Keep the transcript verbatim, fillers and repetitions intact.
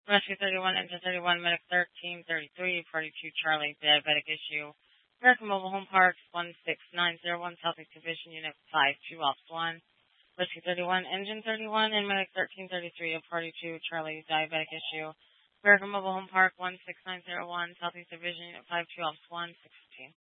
Rescue thirty-one, Engine thirty-one, Medic thirteen thirty-three, forty-two Charlie, Diabetic Issue. American Mobile Home Parks, one six nine zero one, Southeast Division, Unit five two, Ops one. Rescue thirty-one, Engine thirty-one, and Medic thirteen thirty-three, forty-two Charlie, Diabetic Issue. American Mobile Home Park, one six nine zero one, Southeast Division, Unit five two, Ops one, six fifteen.